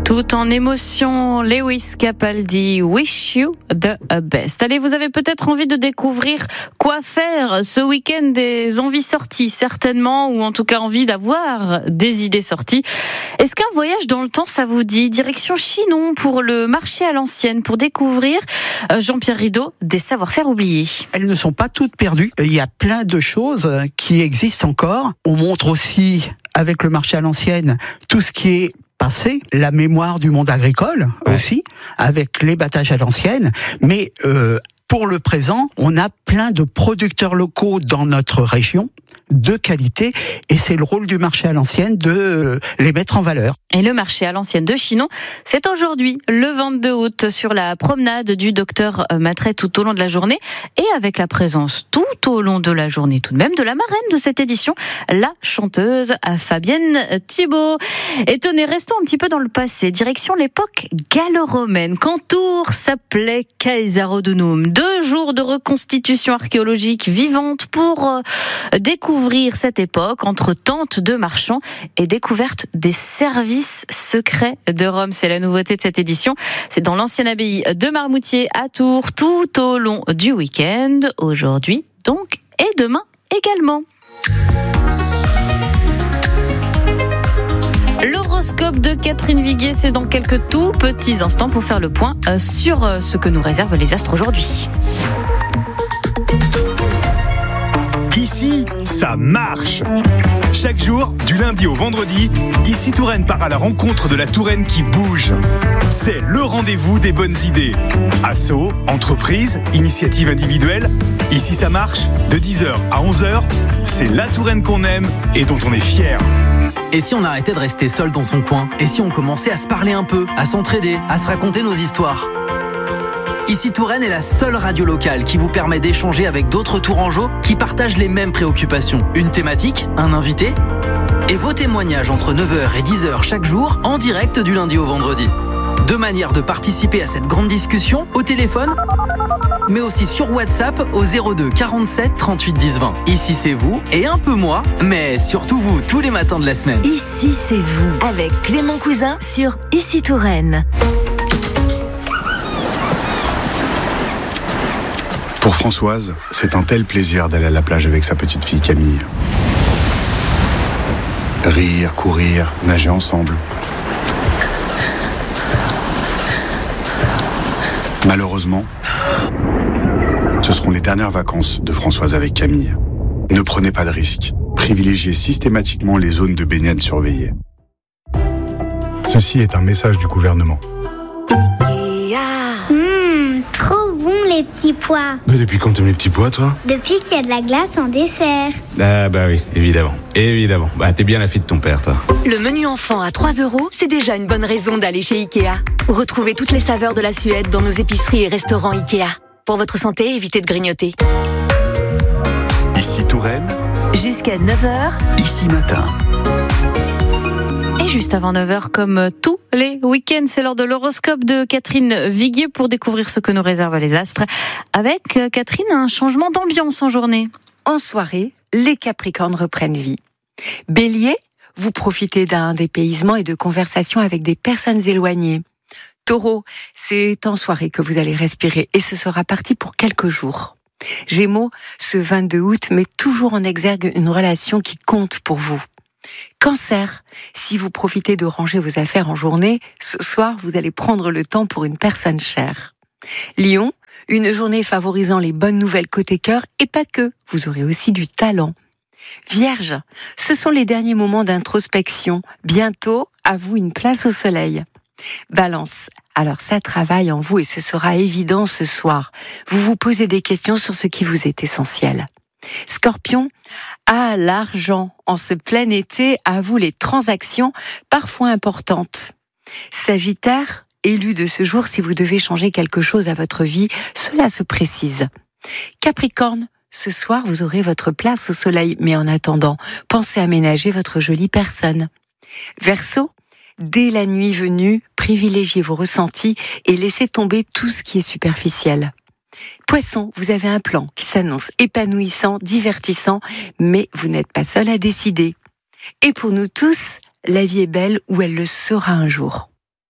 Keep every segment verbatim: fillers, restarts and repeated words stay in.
Tout en émotion, Lewis Capaldi, Wish You the Best. Allez, vous avez peut-être envie de découvrir quoi faire ce week-end, des envies sorties certainement, ou en tout cas envie d'avoir des idées sorties. Est-ce qu'un voyage dans le temps, ça vous dit? Direction Chinon pour le marché à l'ancienne, pour découvrir, Jean-Pierre Rideau, des savoir-faire oubliés. Elles ne sont pas toutes perdues. Il y a plein de choses qui existent encore. On montre aussi, avec le marché à l'ancienne, tout ce qui est passé, la mémoire du monde agricole ouais. aussi, avec les battages à l'ancienne, mais euh, pour le présent, on a plein de producteurs locaux dans notre région, de qualité, et c'est le rôle du marché à l'ancienne de les mettre en valeur. Et le marché à l'ancienne de Chinon, c'est aujourd'hui, le vingt-deux août, sur la promenade du docteur Matret tout au long de la journée, et avec la présence tout au long de la journée tout de même de la marraine de cette édition, la chanteuse Fabienne Thibault. Et tenez, restons un petit peu dans le passé, direction l'époque gallo-romaine, quand Tours s'appelait Caesarautunum. Deux jours de reconstitution archéologique vivante pour euh, découvrir cette époque entre tentes de marchands et découverte des services secrets de Rome. C'est la nouveauté de cette édition. C'est dans l'ancienne abbaye de Marmoutier à Tours tout au long du week-end. Aujourd'hui donc et demain également. L'horoscope de Catherine Viguier, c'est dans quelques tout petits instants pour faire le point sur ce que nous réservent les astres aujourd'hui. Ici, ça marche. Chaque jour, du lundi au vendredi, Ici Touraine part à la rencontre de la Touraine qui bouge. C'est le rendez-vous des bonnes idées. Assos, entreprises, initiatives individuelles. Ici ça marche, de dix heures à onze heures, c'est la Touraine qu'on aime et dont on est fier. Et si on arrêtait de rester seul dans son coin? Et si on commençait à se parler un peu, à s'entraider, à se raconter nos histoires? Ici Touraine est la seule radio locale qui vous permet d'échanger avec d'autres Tourangeaux qui partagent les mêmes préoccupations. Une thématique, un invité, et vos témoignages entre neuf heures et dix heures chaque jour, en direct du lundi au vendredi. Deux manières de participer à cette grande discussion, au téléphone, mais aussi sur WhatsApp au zéro deux quarante-sept trente-huit dix vingt. Ici c'est vous, et un peu moi, mais surtout vous, tous les matins de la semaine. Ici c'est vous, avec Clément Cousin sur Ici Touraine. Pour Françoise, c'est un tel plaisir d'aller à la plage avec sa petite fille Camille. Rire, courir, nager ensemble. Malheureusement, ce seront les dernières vacances de Françoise avec Camille. Ne prenez pas de risques. Privilégiez systématiquement les zones de baignade surveillées. Ceci est un message du gouvernement. Mmh, trop bon les petits pois. Mais depuis quand t'aimes les petits pois, toi? Depuis qu'il y a de la glace en dessert. Ah bah oui, évidemment. Évidemment. Bah t'es bien la fille de ton père, toi. Le menu enfant à trois euros, c'est déjà une bonne raison d'aller chez Ikea. Retrouvez toutes les saveurs de la Suède dans nos épiceries et restaurants Ikea. Pour votre santé, évitez de grignoter. Ici Touraine. Jusqu'à neuf heures. Ici matin. Et juste avant neuf heures, comme tous les week-ends, c'est l'heure de l'horoscope de Catherine Viguier pour découvrir ce que nous réservent les astres. Avec, Catherine, un changement d'ambiance en journée. En soirée, les Capricornes reprennent vie. Bélier, vous profitez d'un dépaysement et de conversations avec des personnes éloignées. Taureau, c'est en soirée que vous allez respirer et ce sera parti pour quelques jours. Gémeaux, ce vingt-deux août met toujours en exergue une relation qui compte pour vous. Cancer, si vous profitez de ranger vos affaires en journée, ce soir vous allez prendre le temps pour une personne chère. Lion, une journée favorisant les bonnes nouvelles côté cœur et pas que, vous aurez aussi du talent. Vierge, ce sont les derniers moments d'introspection. Bientôt, à vous une place au soleil. Balance, alors ça travaille en vous et ce sera évident ce soir. Vous vous posez des questions sur ce qui vous est essentiel. Scorpion, ah l'argent, en ce plein été, à vous les transactions parfois importantes. Sagittaire, élu de ce jour, si vous devez changer quelque chose à votre vie, cela se précise. Capricorne, ce soir vous aurez votre place au soleil, mais en attendant, pensez à ménager votre jolie personne. Verseau, dès la nuit venue, privilégiez vos ressentis et laissez tomber tout ce qui est superficiel. Poisson, vous avez un plan qui s'annonce épanouissant, divertissant, mais vous n'êtes pas seul à décider. Et pour nous tous, la vie est belle ou elle le sera un jour.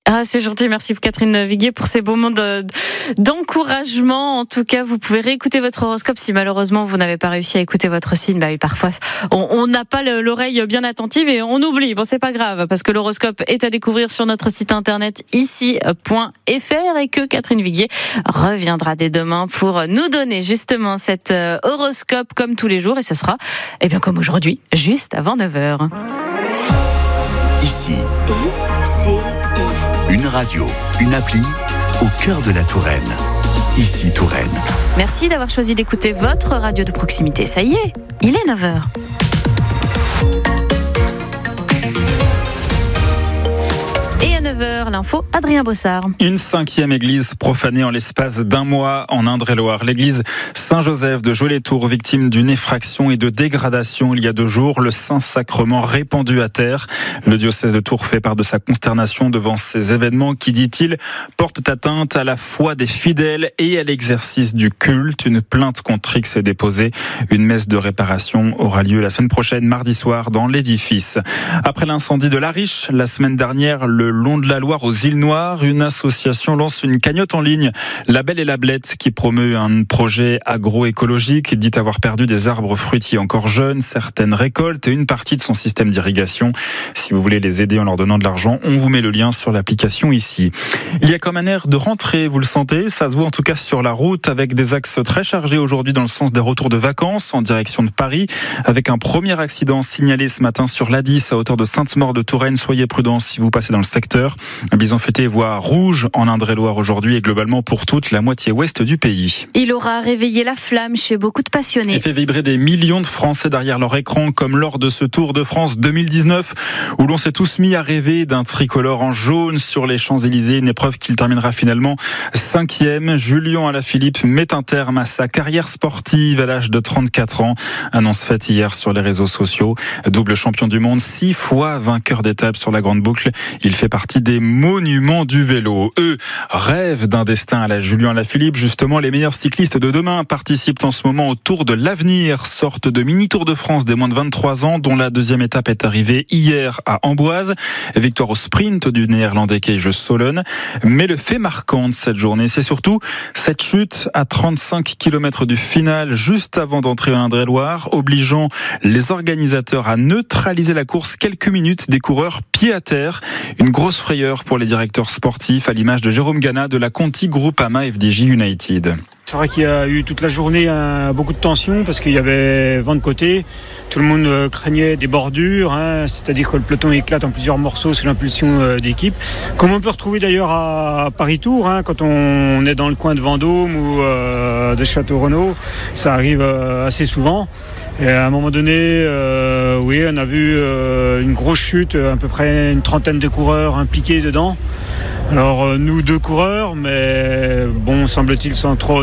Ah, c'est gentil, merci Catherine Viguier pour ces beaux mots de, d'encouragement. En tout cas, vous pouvez réécouter votre horoscope si malheureusement vous n'avez pas réussi à écouter votre signe. Bah oui, parfois on n'a pas l'oreille bien attentive et on oublie. Bon, c'est pas grave parce que l'horoscope est à découvrir sur notre site internet ici point f r et que Catherine Viguier reviendra dès demain pour nous donner justement cet horoscope comme tous les jours et ce sera, eh bien comme aujourd'hui, juste avant neuf heures. Ici, I, une radio, une appli au cœur de la Touraine. Ici Touraine. Merci d'avoir choisi d'écouter votre radio de proximité. Ça y est, il est neuf heures. Et à neuf heures, l'info, Adrien Bossard. Une cinquième église profanée en l'espace d'un mois en Indre-et-Loire. L'église Saint-Joseph de Jolet-Tours, victime d'une effraction et de dégradation il y a deux jours. Le Saint-Sacrement répandu à terre. Le diocèse de Tours fait part de sa consternation devant ces événements qui, dit-il, portent atteinte à la foi des fidèles et à l'exercice du culte. Une plainte contre X est déposée. Une messe de réparation aura lieu la semaine prochaine, mardi soir, dans l'édifice. Après l'incendie de La Riche, la semaine dernière, le long de la Loire aux îles Noires, une association lance une cagnotte en ligne, La Belle et la Blette, qui promeut un projet agroécologique, dit avoir perdu des arbres fruitiers encore jeunes, certaines récoltes et une partie de son système d'irrigation. Si vous voulez les aider en leur donnant de l'argent, on vous met le lien sur l'application ici. Il y a comme un air de rentrée, vous le sentez, ça se voit en tout cas sur la route, avec des axes très chargés aujourd'hui dans le sens des retours de vacances en direction de Paris, avec un premier accident signalé ce matin sur l'A dix à hauteur de Sainte-Maure de Touraine. Soyez prudents si vous passez dans le secteur. Bison Futé voit rouge en Indre-et-Loire aujourd'hui et globalement pour toute la moitié ouest du pays. Il aura réveillé la flamme chez beaucoup de passionnés. Et fait vibrer des millions de Français derrière leur écran, comme lors de ce Tour de France deux mille dix-neuf, où l'on s'est tous mis à rêver d'un tricolore en jaune sur les Champs-Élysées, une épreuve qu'il terminera finalement cinquième. Julien Alaphilippe met un terme à sa carrière sportive à l'âge de trente-quatre ans. Annonce faite hier sur les réseaux sociaux. Double champion du monde, six fois vainqueur d'étape sur la Grande Boucle. Il fait partie des monuments du vélo. Eux rêvent d'un destin à la Julien Alaphilippe. Justement, les meilleurs cyclistes de demain participent en ce moment au Tour de l'Avenir, sorte de mini-tour de France des moins de vingt-trois ans, dont la deuxième étape est arrivée hier à Amboise. Victoire au sprint du néerlandais Kees Solon. Mais le fait marquant de cette journée, c'est surtout cette chute à trente-cinq kilomètres du final, juste avant d'entrer en Indre-et-Loire, obligeant les organisateurs à neutraliser la course quelques minutes des coureurs pied à terre. Une grosse frayeur pour les directeurs sportifs, à l'image de Jérôme Gana de la Conti Groupama F D J United. C'est vrai qu'il y a eu toute la journée hein, beaucoup de tension parce qu'il y avait vent de côté. Tout le monde euh, craignait des bordures, hein, c'est-à-dire que le peloton éclate en plusieurs morceaux sous l'impulsion euh, d'équipe. Comme on peut retrouver d'ailleurs à Paris-Tours, hein, quand on est dans le coin de Vendôme ou euh, de Château-Renaud, ça arrive euh, assez souvent. Et à un moment donné, euh, oui, on a vu euh, une grosse chute, à peu près une trentaine de coureurs impliqués dedans. Alors euh, nous deux coureurs, mais bon, semble-t-il sans trop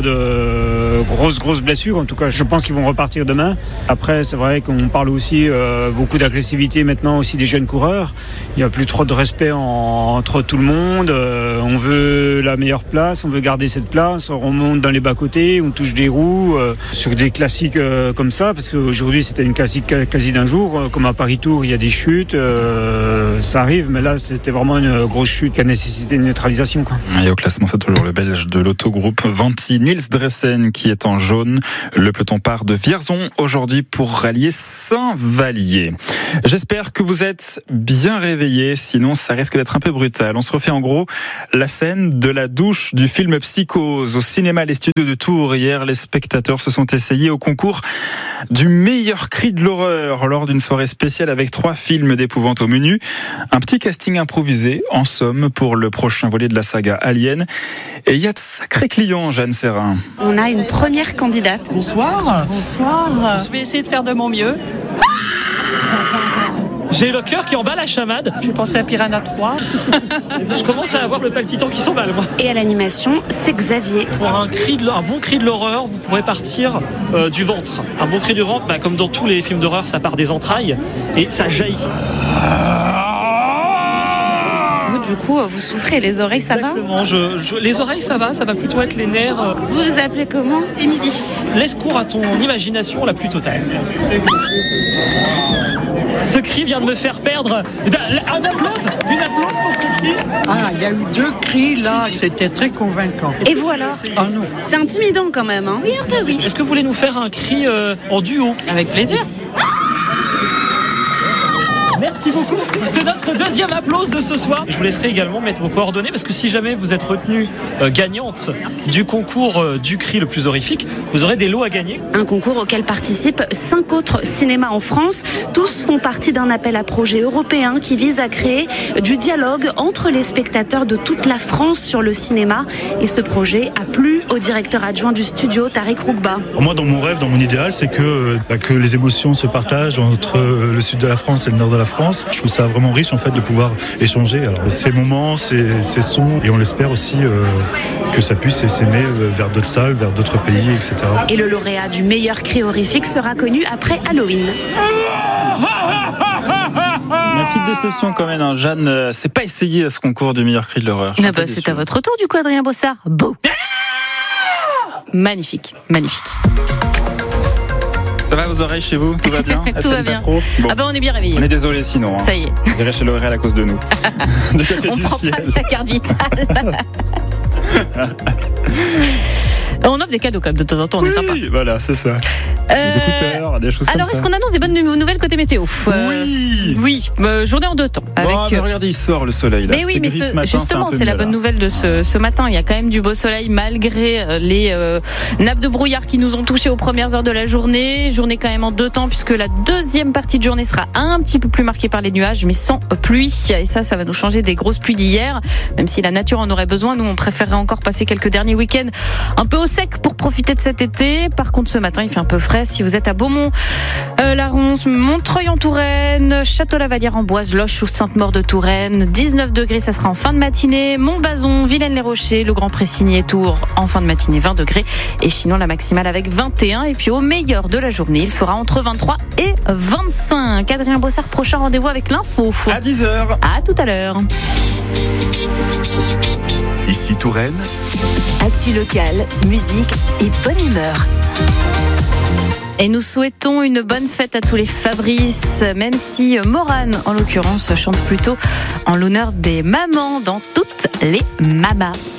de grosses grosses blessures. En tout cas, je pense qu'ils vont repartir demain. Après, c'est vrai qu'on parle aussi euh, beaucoup d'agressivité maintenant aussi des jeunes coureurs. Il n'y a plus trop de respect en, entre tout le monde. Euh, on veut la meilleure place, on veut garder cette place. On remonte dans les bas-côtés, on touche des roues euh, sur des classiques euh, comme ça, parce qu'aujourd'hui c'était une classique quasi d'un jour. Comme à Paris-Tours, il y a des chutes, euh, ça arrive, mais là c'était vraiment une grosse chute qui a nécessité une neutralisation, quoi. Et au classement, c'est toujours le Belge de l'autogroupe Vanti, Niels Dressen, qui est en jaune. Le peloton part de Vierzon aujourd'hui pour rallier Saint-Vallier. J'espère que vous êtes bien réveillés, sinon ça risque d'être un peu brutal. On se refait en gros la scène de la douche du film Psychose au cinéma Les Studios de Tours. Hier, les spectateurs se sont essayés au concours du meilleur cri de l'horreur lors d'une soirée spéciale avec trois films d'épouvante au menu. Un petit casting improvisé, en somme, pour le prochain volet de la saga Alien. Et il y a de sacrés clients, Jeanne Serrin. On a une première candidate. Bonsoir. Bonsoir. Je vais essayer de faire de mon mieux. J'ai le cœur qui emballe la chamade. J'ai pensé à Piranha trois. Je commence à avoir le palpitant qui s'emballe, moi. Et à l'animation, c'est Xavier. Pour un, cri de, un bon cri de l'horreur, vous pourrez partir euh, du ventre. Un bon cri du ventre, bah, comme dans tous les films d'horreur, ça part des entrailles et ça jaillit. Du coup, vous souffrez, les oreilles, ça Exactement. va je, je, Les oreilles, ça va, ça va plutôt être les nerfs. Vous vous appelez comment? Émilie. Laisse cours à ton imagination la plus totale. Ce cri vient de me faire perdre. Un applause, une applause pour ce cri. Ah, il y a eu deux cris là, c'était très convaincant. Et vous alors? Ah non. C'est intimidant quand même, hein? Oui, un peu, oui. Est-ce que vous voulez nous faire un cri euh, en duo? Avec plaisir. Merci beaucoup. C'est notre deuxième applause de ce soir. Je vous laisserai également mettre vos coordonnées parce que si jamais vous êtes retenue euh, gagnante du concours euh, du cri le plus horrifique, vous aurez des lots à gagner. Un concours auquel participent cinq autres cinémas en France. Tous font partie d'un appel à projet européen qui vise à créer du dialogue entre les spectateurs de toute la France sur le cinéma. Et ce projet a plu au directeur adjoint du studio, Tariq Rougba. Moi, dans mon rêve, dans mon idéal, c'est que, bah, que les émotions se partagent entre le sud de la France et le nord de la France. Je trouve ça vraiment riche en fait de pouvoir échanger. Alors, ces moments, ces, ces sons, et on l'espère aussi euh, que ça puisse s'aimer vers d'autres salles, vers d'autres pays, et cetera. Et le lauréat du meilleur cri horrifique sera connu après Halloween. Ma petite déception quand même, hein. Jeanne euh, s'est pas essayée à ce concours du meilleur cri de l'horreur. Ah bah, c'est à votre tour du coup, Adrien Bossard. Beau. Magnifique, magnifique. Ça va vos oreilles chez vous? Tout va bien? Tout va bien. Bon. Ah bah on est bien réveillés. On est désolé sinon. Hein. Ça y est. Vous irez chez L'Oréal à cause de nous. De côté on du prend ciel. pas la carte vitale. On offre des cadeaux quand même de temps en temps, on oui, est sympa. Voilà, c'est ça. Euh, des écouteurs, des choses alors, comme est-ce ça. qu'on annonce des bonnes nouvelles côté météo? euh, Oui. Oui, euh, journée en deux temps. Avec... Bon, mais regardez, il sort le soleil. Là. Mais oui, mais gris ce, ce matin, justement, c'est, c'est la bonne là. nouvelle de ce, ce matin. Il y a quand même du beau soleil malgré les euh, nappes de brouillard qui nous ont touchés aux premières heures de la journée. Journée quand même en deux temps puisque la deuxième partie de journée sera un petit peu plus marquée par les nuages, mais sans pluie. Et ça, ça va nous changer des grosses pluies d'hier. Même si la nature en aurait besoin, nous, on préférerait encore passer quelques derniers week-ends un peu au sec pour profiter de cet été. Par contre, ce matin, il fait un peu frais. Si vous êtes à Beaumont, euh, la Ronce, Montreuil en Touraine, Château-Lavalière-en-Boise, Loches ou Sainte-Maure de Touraine, dix-neuf degrés, ça sera en fin de matinée. Montbazon, Vilaine-les-Rochers, le Grand Pressigny et Tours en fin de matinée, vingt degrés. Et sinon, la maximale avec vingt et un. Et puis, au meilleur de la journée, il fera entre vingt-trois et vingt-cinq. Adrien Bossard, prochain rendez-vous avec l'info. À dix heures. À tout à l'heure. Ici Touraine. Actu locale, musique et bonne humeur. Et nous souhaitons une bonne fête à tous les Fabrice, même si Morane, en l'occurrence, chante plutôt en l'honneur des mamans dans toutes les mamas.